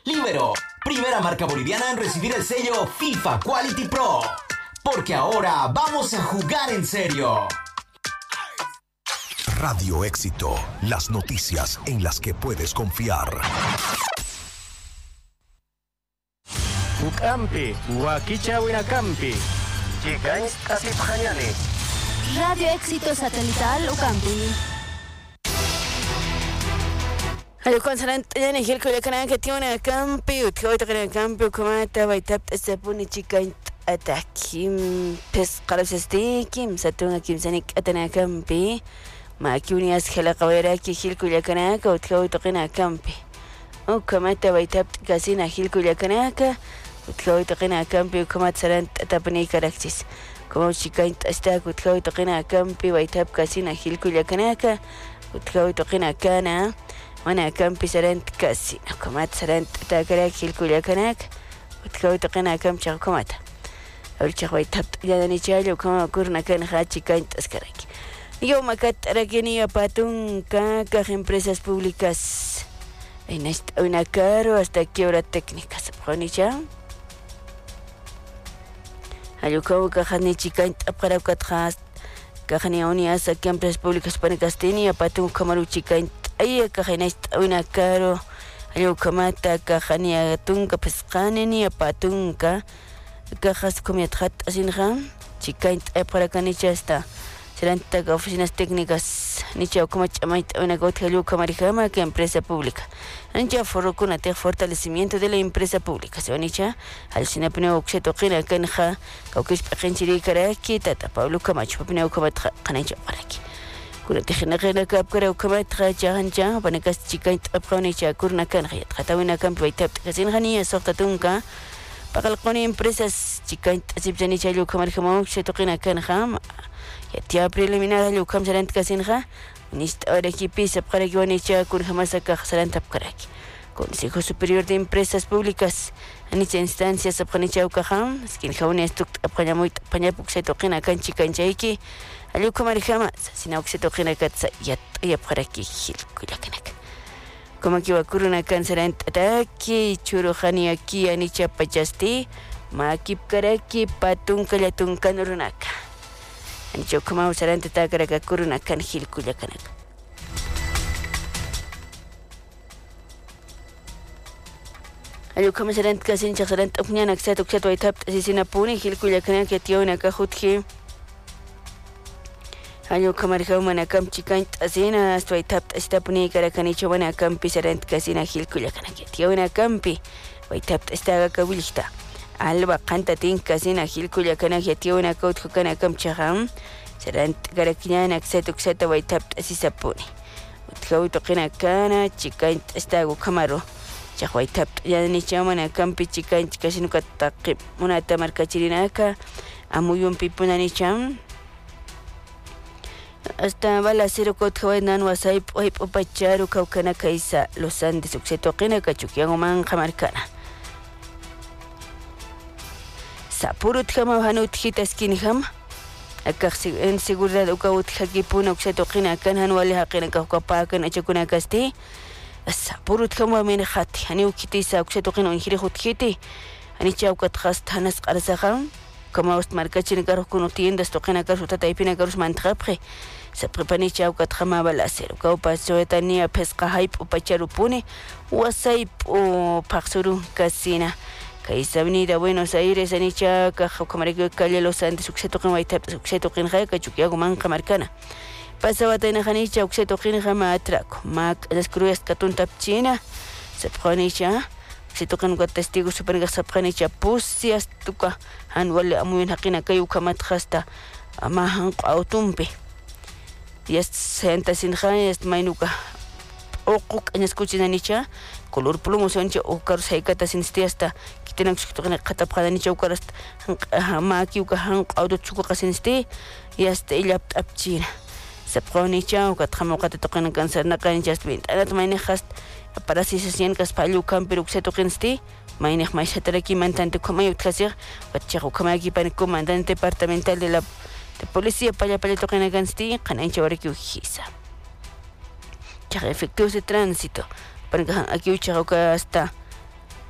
Libero, primera marca boliviana en recibir el sello FIFA Quality Pro. Porque ahora vamos a jugar en serio. Radio Éxito, las noticias en las que puedes confiar. Ukampi, Wakicha Winakampi. Chicais Asipjayani. Radio Éxito Satelital Ukampi. Halukon saran yani hilko yakana kationa kampi utkoita kana kampi kumata baitap sapuni chikain atakim pes qarabsasti kim satunga kim sanik atana kampi ma kiuni as khala qawera ki hilko yakana ka utkoita kana kampi o kumata baitap kasina hilko yakana ka utkoita kana kampi kumat saran tapani karaktis como chikain asta utkoita kana kampi baitap kasina hilko yakana ka utkoita kana kana وانا كم بسرنت كاسي كمات سرنت تاكلك الكل كناك وتكوت قنا كم شغكمات اول شغوي تبت يعني جالي وكما كورنا كان خاتي كانت اسكرك يوم كات رجني باتون كا empresas públicas en una caro hasta que hora técnica se pone ya aluko ka khani chikant apara katkhas ka khani unias que empresas públicas para Castini patun kamaru chikant أي كخنيست أونا كارو أيو كماتا كخنيا تونكا بسقانني أباتونكا كخاسكم يتخط أسينخام تشيكاينت أبرا كانيشاستا سلانتا كأوفيسيناس técnicas نيشا وكمات أمايت أونا كوت هلو كماريخاما كإمpresa pública أنجا فروكونا تيخ fortalecimiento de la empresa pública سوانيشا هل سينابنو وكشتوقينا كنخا كوكيش بقين شري كراكي تاتا باولو كماتش ببنو كمات قنايش أبراكي كنا تخنا غير كاب كره وكمات خاجان جا بنكاس تشيكاين تبقوني شا كورنا كان خيط خطاوينا كان بيتاب كاسين غنيه سوقتونكا بقى قوني امبريساس تشيكاين تسيب جاني شالو كمان خمو شتوقينا كان خام يتي ابريل مينا لو كم سنت كاسين خا نيست اوريكي بيس بقى جواني شا كون خمسه كخسران تبكراكي Consejo Superior de Empresas Públicas en esta instancia se pone chaucajam skin jaune esto apaña muy apaña puxe toquina canchi canchaiki aliu comarjama sina oxe toquina katsa ya para aquí kulacanak como que va curuna cáncer ataki churujani aquí anicha pachasti makip karaki patun kalatun kanurunaka anicho como usarante takaraka curuna canjil kulacanak Ayo kami serent kasin chak serent apnya nak set ukset waitap sisina puni hil kuya kana ke tio na ka khutki ayo kamar ka mana kam chikan asina waitap sta puni kara kani chwana kam pi serent kasina hil kuya kana ke tio na kampi waitap sta ka wilista alba qanta tin kasina hil kuya kana ke tio na ka utku kana kam chaham serent kara kina nak set ukset waitap sisa puni utku kana kana chikan sta go kamaro Chahwai tap ya ni chamana kampi chikan chikasinu kataqib una tamarka chirinaka amuyun pipuna ni cham hasta bala cero kot khawainan wasai poip opacharu kaukana kaisa los andes uksetoqina kachukian man khamarkana sapurut khama hanut khitaskin kham akaxi en seguridad ukawut khakipuna uksetoqina kan hanwali haqina kapakan achakuna kasti السابورت كم من خاتي أنا وكتي ساكشة تقين ونخير خدكتي أنا جاو كتخاست هناس قرصهم كما وست مركز نكره كونو تين دستقين كرشو تتايبين كرش منتخبخي سبقني جاو كتخما بالأسير وكاو باسوي تانية بسقة هايب وبتشارو بوني وسايب وباخسرو كاسينا كيسابني دا بوينوس آيرس أنا جا كخمريكو كالي لوس أنت سكشة تقين ويتاب سكشة تقين خايا كجوكياغو من كمركانا Pasawatay na kanicha ukse toqin khama atraco mak descruyas katun tapchina sepkhanicha ukse toqin ko testigo superga sepkhanicha pusias tuka han wala amuin haqina kayu kamat khasta ama han qautumpe yas senta sin khayas mainuka oquk aneskuchina nicha color plumo soncha okar saikata sin stiasta kitinak toqin qatap khadanicha ukarast ma kiuka han qaudo chuka qasinsti yas ilap tapchina Sepqoni chao katkhamo katatoqina cáncer naqani jasbint anat mayne khast para si se sien kas palu kam pero se toqinsti mayne may sataraki mantante como yo tkasir watchago kama aquí para comandante departamental de policía para toqina gansti qanan chawaraki uhisa chaga efectivos de tránsito para aquí uchago hasta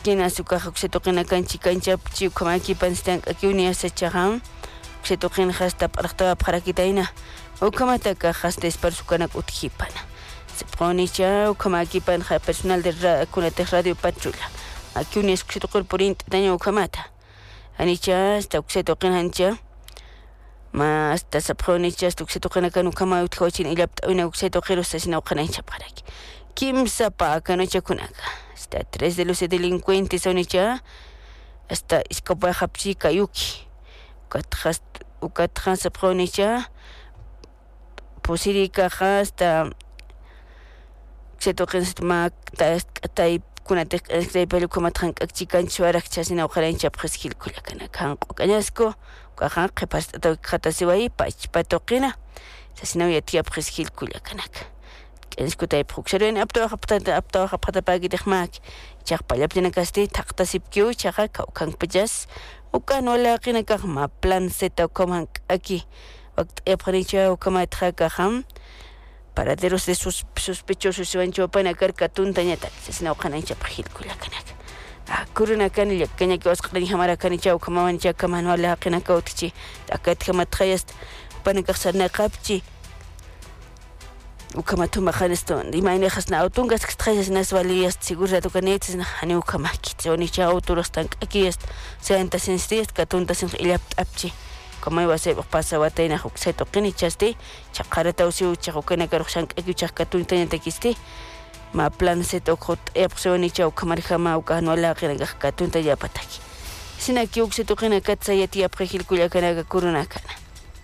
esquina su caja se toquen canchi cancha como aquí panstan aquí unia se chaham se toquen hasta para quitaina o como ta cajas de para su cana utjipana se pone ya o como aquí pan personal de radio patrulla aquí unia se toquen por daño kamata anicha hasta se toquen hancha ma hasta se pone ya se toquen acá no kama utjochin y la una se toquen se sino cancha para aquí kim sapa canocha kunaka hasta 3 de los delincuentes onicha hasta escapa hapsi kayuki ukatras se ponicha posiri caja hasta se toquen ma tai kunate este pelo como trank chican chuarak chasina ojarancha preskil kulakana kan qokañasco caja que pasta khata siwai patoqina sasina yatia preskil kulakanak escutai proxeren apto hapta pagi dehmak chaq palaptina kasti taqta sipkiu chaqa kan pajas ukan wala qina kahma plan seta koman aquí waqt epricha ukama traga ham paraderos de sus sospechosos se van chopana karkatun tañata sesna uqanancha pajil kulakanak kuruna kan yakanya que osqani hamara kanicha ukama wancha kaman wala qina kautchi akat kama trayast panakasana qapchi ukama tuma khaneston imagine khasna autungas que nas valías segura tu canetes na hani ukama kitoni cha autoros tan aquí est senta sensist katunta sin ilap apchi como iba a ser pasa batena hukseto qini chaste chaqarata usiu chaqokena karxan aquí chaqatunta ntakisti ma plan seto khot epsoni cha ukama khama ukano la qina katunta ya pataki sina ki ukseto qina katsayati aprehil kulakana kuruna kana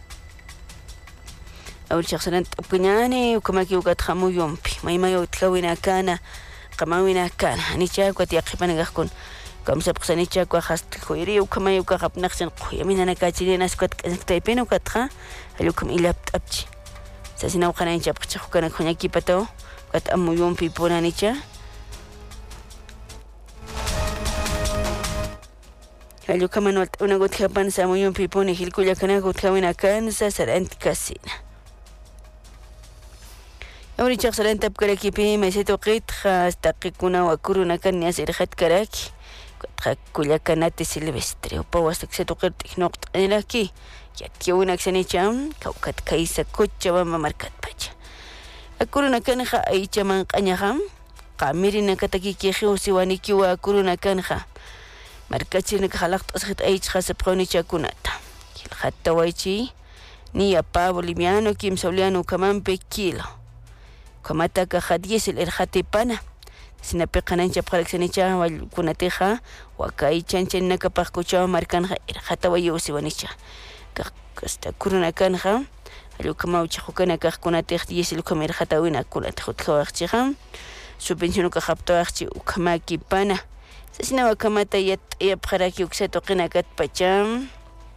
أول شخص أنت بنياني وكما كيو قد خمو يومبي ما يتكوينا كان قماوينا كان أني شاك وتيقفنا غاكون كم سبق سني شاك وخاست خويري وكما يوقف نخسن خويا من أنا كاتيري ناس قد تايبين وقد خا هلوكم إلا بتأبتي ساسنا وخنا نشاب خشخو كنا خونيا كي بتاو قد أمو يومبي بوناني شا هلوكم أنا قلت خبان سامو يومبي بوني هلكو لكنا قلت خوينا كان ساسر أنت كاسينا أولي شخص لن تبقى لك بي ما يستوقيت خاص تقيقنا وكورونا كان ياسر خد كراك قد كل كانت سيلفستري وبواسك ستوقيت نقط لكي يتيونا كساني جام كوكت كيسا كوتشا وما مركات باجا الكورونا كان خا أي جمان قانيا خام قاميرنا كتاكي كيخي وسيوانيكي وكورونا كان خا مركاتي خلقت أسخط أي خاص بقوني شاكوناتا حتى وايتي نيا بابو ليميانو كيم سوليانو كمان بكيلو كماتا كخديس الإرخاتي بانا سنبقنا نشاب خلق سنيشا والكوناتيخا وكاي چانچن نكا باقوشا ماركانها إرخاتا ويوسي ونيشا كستا كورونا كانها الو كما وچخو كانا كوناتيخ ديس الكم إرخاتا وينا كوناتيخو تخو أختيخا سوبنشنو كخبتو أختي وكماكي بانا سسنا وكماتا يبخراكي وكساتو قنا كات باچام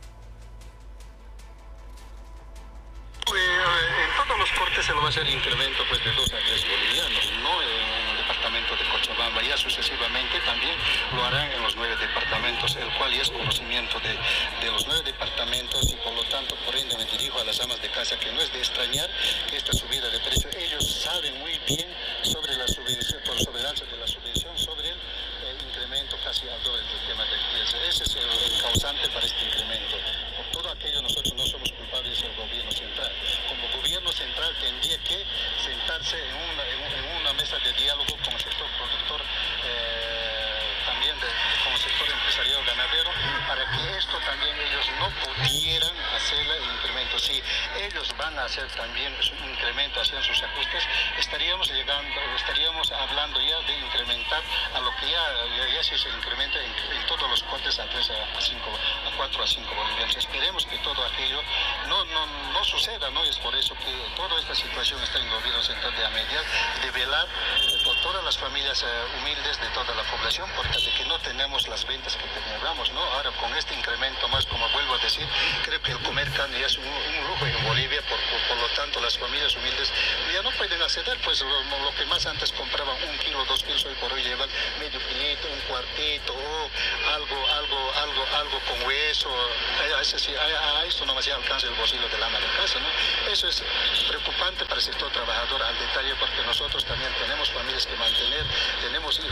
Se lo va a hacer incremento pues de 2 a 10 bolivianos, ¿no? En el departamento de Cochabamba, ya sucesivamente también lo harán en los 9 departamentos, el cual ya es conocimiento de los 9 departamentos y por lo tanto, por ende, me dirijo a las amas de casa que no es de extrañar que esta subida de precio, ellos saben muy bien sobre la subvención, por soberanía de la subvención, sobre el incremento casi al doble del tema del IES. Ese es el causante para este incremento. Por todo aquello nosotros no somos culpables del gobierno central. Como gobierno central tendría que sentarse en una mesa de diálogo con el sector productor, también con el sector empresarial ganadero, para que esto también ellos no pudieran hacer el incremento. Si ellos van a hacer también un incremento, hacer sus ajustes, estaríamos hablando ya de incrementar a lo que ya se incrementa en todos los cortes a 3 a 5, a 4 a 5 bolivianos. Esperemos que todo aquello no suceda, ¿no? Es por eso que toda esta situación está en el gobierno central de mediar, de velar por todas las familias humildes de toda la población, porque de que no tenemos las ventas que teníamos, ¿no? Ahora con este incremento más, como vuelvo a decir, creo que el comer carne ya es un lujo en Bolivia, por lo tanto las familias humildes ya no pueden acceder, pues lo que más antes compraban 1 kilo, 2 kilos, hoy por hoy llevan medio kilito, un cuartito o algo con hueso, a eso nomás ya alcanza el bolsillo del ama de casa, ¿no? Eso es preocupante para el sector trabajador al detalle, porque nosotros también tenemos familias que mantener, tenemos hijos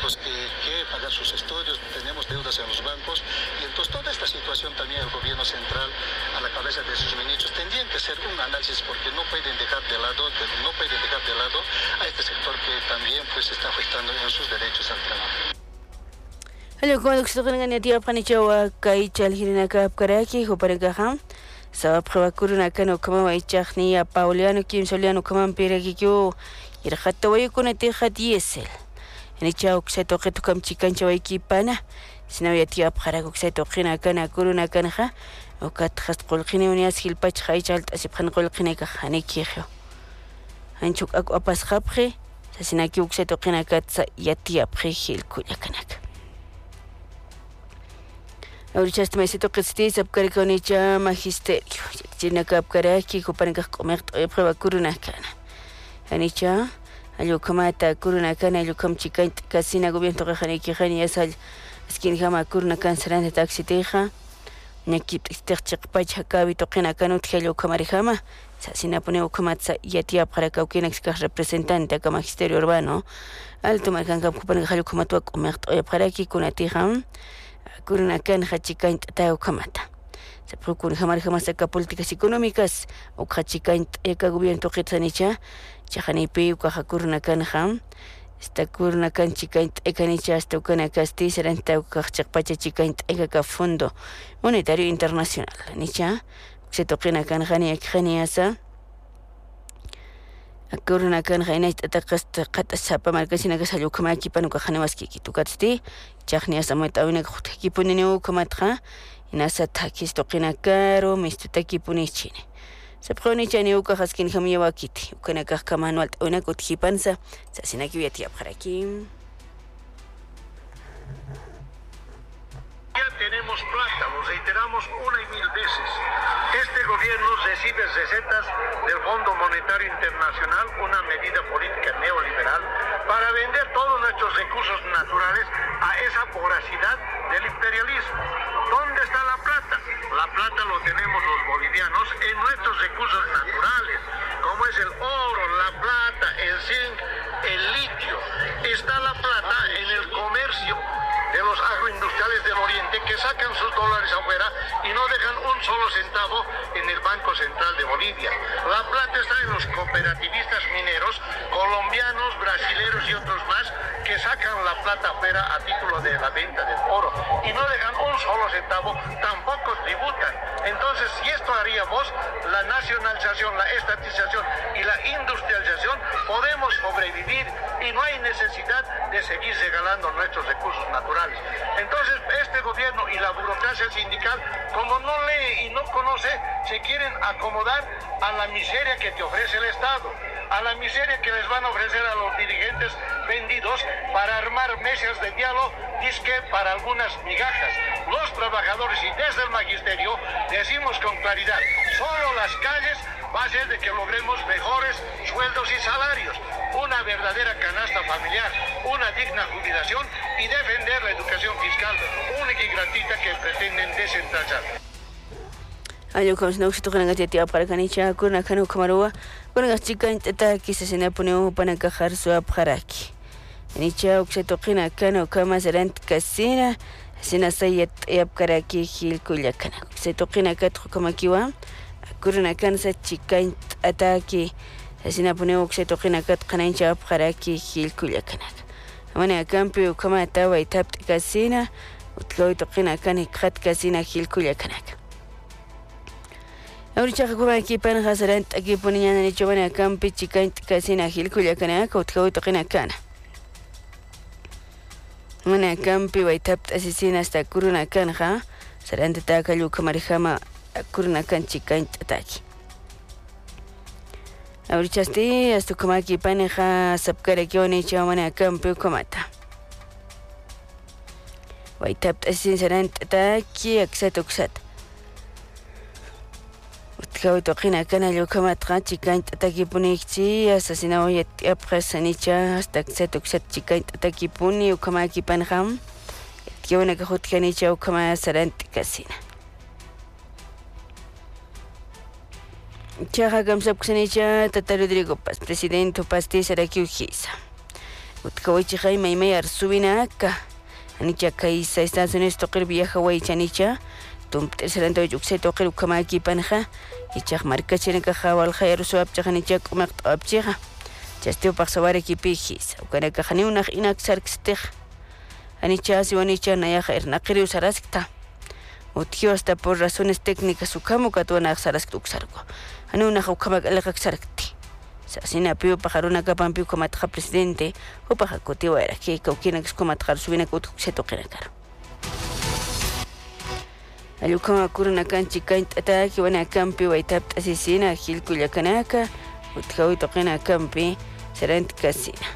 pues que pagar sus estudios, tenemos deudas en los bancos, y entonces toda esta situación también el gobierno central a la cabeza de sus ministros tendrían que hacer un análisis, porque no pueden dejar de lado a este sector que también pues está afectando en sus derechos al trabajo. Hello, cuando se tocan en el día panichawa kaichal hirinaka karaki hoparagaham sabab khawakuru nakano kama waichachni a Pauliano Kim Soliano kama piragikyo irhatta wayukuna tihat yesel ni chao se toque tu kam chikancha waikipana sinawi atia pharago se toqina kana kuruna kanha o kat khast qolqini unias hilpach khaichal asibkhan qolqini ka khani kihyo anchuk ak apas khapri sasinaki ukse toqina kat yatia phil kulakanak. Ahorita este mesito que estés abkari con ella magisterio. Tiene que abkari aquí para que comer prueba corona cana. Anicha, ayo kamata corona cana, ayo kam chica casina gobierno que jani que jani asal skin jama corona canceran de taxi teja. Naki terchik pacha kabi toqina cano tjalo kamarihama. Sasina pone o kamatsa yatia para que ukenex que representante que magisterio urbano. Alto marcan que para que jalo kamatua comer para aquí con atija. Kuruna kan hachikain tao kamata. Se procura jamar jamás acá políticas económicas o hachikain eka gobierno quetzanicha chajanipi ukaja kuruna kan ham esta kuruna kan chikain ekanicha hasta ukana casti serán tao kachakpacha chikain eka fondo monetario internacional nicha se toqina kan hani ekaniasa Kuruna kan haina takas qat sapa markasina ka salu kama kipanu ka khane waski ki tukatsti chaqni asamay tawina ka kipunini u kamatra inasa takis toqina karo mistuta kipuni chine sepqoni chani u ka haskin khamiya wakiti ukana ka kamanual tawina ka kipansa sasina ki yati abkharakim. Ya tenemos plata, lo reiteramos una y mil veces. Este gobierno recibe recetas del Fondo Monetario Internacional, una medida política neoliberal, para vender todos nuestros recursos naturales a esa voracidad del imperialismo. ¿Dónde está la plata? La plata lo tenemos los bolivianos en nuestros recursos naturales, como es el oro, la plata, el zinc, el litio. Está la plata en el comercio de los agroindustriales del Oriente que sacan sus dólares afuera y no dejan un solo centavo en el Banco Central de Bolivia. La plata está en los cooperativistas mineros colombianos, brasileros y otros más que sacan la plata afuera a título de la venta del oro y no dejan un solo centavo, tampoco tributan. Entonces, si esto haríamos, la nacionalización, la estatización y la industrialización, podemos sobrevivir y no hay necesidad de seguir regalando nuestros recursos naturales. Entonces, este gobierno y la burocracia sindical, como no lee y no conoce, se quieren acomodar a la miseria que te ofrece el Estado, a la miseria que les van a ofrecer a los dirigentes vendidos para armar mesas de diálogo, disque para algunas migajas. Los trabajadores y desde el magisterio decimos con claridad, solo las calles va a ser de que logremos mejores sueldos y salarios, una verdadera canasta familiar, una digna jubilación y defender la educación fiscal única y gratuita que pretenden descentralizar. Ayo kau senang situ kena ngati tiap para kanicha aku nak kanu kamaruwa kau nak chikan tata kisah sena puneu pana kahar suap kharaki. Nicha ukse tokina kanu kama serant kasina sena sayat tiap karaki hil kuliakana. Ukse tokina kat kama kiwa aku nak kan sa chikan ataki sena puneu ukse tokina kat kanaincha ap kharaki hil kuliakana. Mana kampi kama tawa itap kasina utkau tokina kan ikhat kasina hil kuliakana. Ahorita como aquí para hacer aquí ponían el hecho van a campi chica casi en agil cuya cana cautau toquen cana. Una campi va tap asesina hasta curuna canja serán de taca lu camarejama curuna can chica ataki. Ahorita hasta como aquí paneja sapcar aquí un hecho van a campi comata. Va tap asesina serán ataki exatoxat. Kau tokina kana lo kamatra chikan tataki punikchi asasina oyet apresanicha hasta setuk set chikan tataki puni ukamaki panham kiona ka hotkanicha ukama sarant kasina chaha gamsap kusanicha tata Rodrigo Paz presidente pasti saraki ujisa Utkawichi Jaime Mayer Subinaka. Anicha Kaisa Estados Unidos toqir viaja Waichanicha. Tum tercerando yukse toqir ukamaki panja. Ichak marca chinaka jawal jair suab chanicha kumak abchiga. Chasteo paxaware kipijis. Ukanaka jani unak inak sarkstej. Anicha siwanicha nayaja ernaqiri usaraskta. Utio hasta por razones técnicas ukamo katuana sarask uksarko. Ani unak ukamak alaka sarakti. Sasina pio pajaruna kapampiu komatja presidente o pajacotiwa era que cauquina que comatjar subina kutukseto kinakar. Ayukama kuruna kanchi kaint ataki wana kampi waitap asisina hilku yakanaka utkawi toqina kampi serant kasina.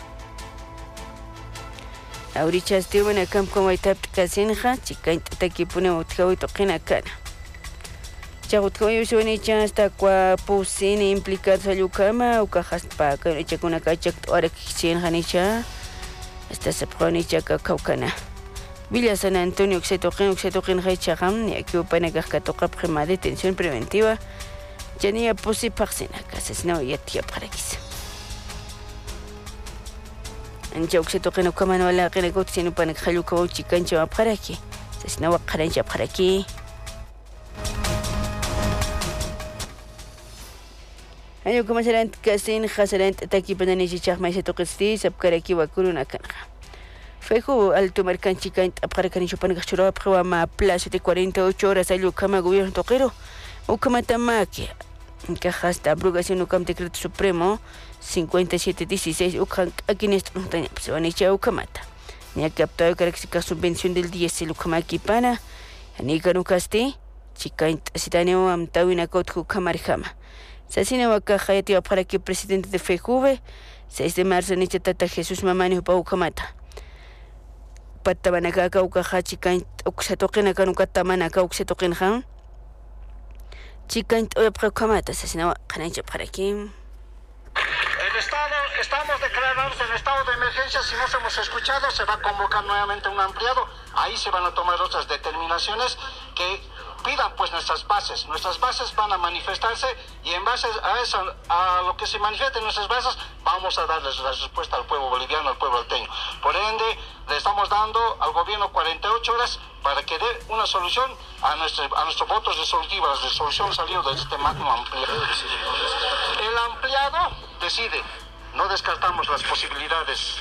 Aurichas tiu wana kampi waitap kasinja chikaint ataki pune utkawi toqina kana. Utkawi usunicha hasta kwa pusini implicados ayukama ukajaspa kanicha kuna kachak ora kichin hanicha hasta se pronicha kaukana Villa San Antonio Xetoqin Haichagam ni aquí upana toca prima detención preventiva Jania pusi paxina casasno yatia parakis Anja Xetoqin ukamano la qenegot sinu panak haluka uchikancha paraki sasna waqarancha paraki Ayo como serán casin haserán taki panani chichak mai se toqisti sabkaraki wakuruna kanja. Fejo al tomar canchica aparakan chupan gachura proa ma plazo de 48 horas ayo kama gobierno toquero o kama tamaki. Cajas de abrogación o cam decreto supremo 5716 o kan aquí en esta montaña se van a echar o kamata. Ni a captado que subvención del 10 lo kama aquí pana. Ani kanu casti chica sitaneo am tawina kotku kamarjama. Sasina Wakajayati para que presidente de FEJUVE, 6 de marzo, Nicha Tata Jesús Mamani Paukamata. Patabanaka, Ukahachi, Oxatokin, Kanukatamana, Oxatokin Han. Chicant Oyaprakamata, Sasina Kanacha para que. Estamos declarados en estado de emergencia. Si no hemos escuchado, se va a convocar nuevamente un ampliado. Ahí se van a tomar otras determinaciones que pidan pues nuestras bases van a manifestarse y en base a eso, a lo que se manifieste en nuestras bases, vamos a darles la respuesta al pueblo boliviano, al pueblo alteño. Por ende, le estamos dando al gobierno 48 horas para que dé una solución a nuestros votos resolutivos. La resolución salió de este magno ampliado. El ampliado decide, no descartamos las posibilidades,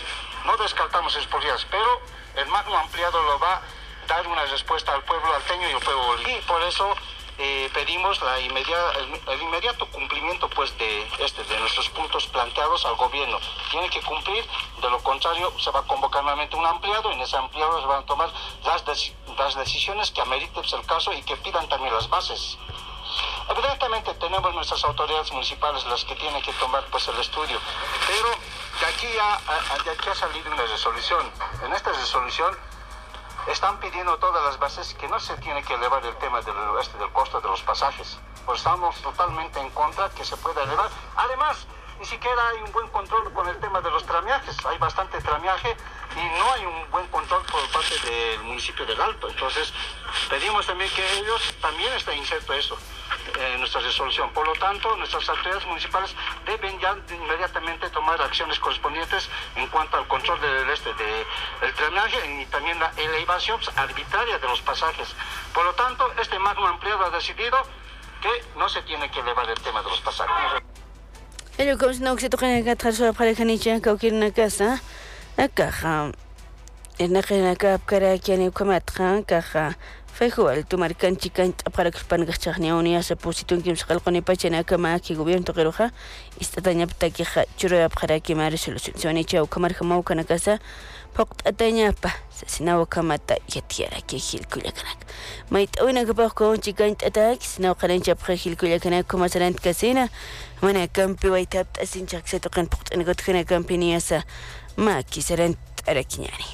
pero el magno ampliado lo va a dar una respuesta al pueblo alteño y al pueblo boliviano. Y por eso pedimos el inmediato cumplimiento pues de nuestros puntos planteados al gobierno. Tiene que cumplir, de lo contrario se va a convocar nuevamente un ampliado y en ese ampliado se van a tomar las decisiones que ameriten el caso y que pidan también las bases. Evidentemente tenemos nuestras autoridades municipales las que tienen que tomar pues el estudio, pero de aquí ha salido una resolución. En esta resolución están pidiendo todas las bases que no se tiene que elevar el tema del costo de los pasajes. Pues estamos totalmente en contra que se pueda elevar. Además, ni siquiera hay un buen control con el tema de los tramiajes. Hay bastante tramiaje y no hay un buen control por parte del municipio del Alto. Entonces, pedimos también que ellos también esté inserto eso en nuestra resolución. Por lo tanto, nuestras autoridades municipales deben ya inmediatamente tomar acciones correspondientes en cuanto al control del tramiaje y también la elevación arbitraria de los pasajes. Por lo tanto, este magno ampliado ha decidido que no se tiene que elevar el tema de los pasajes. Ello como si no se toquen acá atrás de la pareja nicha, que quieren una casa, acá, en la que acá para que ni como atrás, acá. Fejo al tomar canchica para que pan gachania unia se posito en que se calcone pachena kama que gobierno toqueroja esta taña ptaki chura para que mare solución se van echar kamar jamau kana casa poct ataña pa sina wakamata yatiara que gil kulakanak mait awina que poco chica attack sina qarancha pa gil kulakanak como serán casina mana campi waitap asin chak se toqan poct en got khana campiniasa ma ki serán arakiñani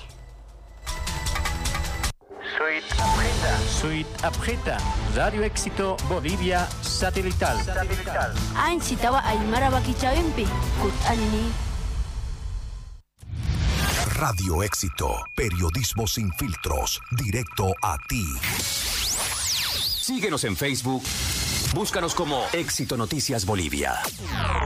Suite Abjeta, Radio Éxito Bolivia Satelital. Ain sitawa Aymara Bakichawempi, Kut Anini. Radio Éxito, periodismo sin filtros, directo a ti. Síguenos en Facebook, búscanos como Éxito Noticias Bolivia.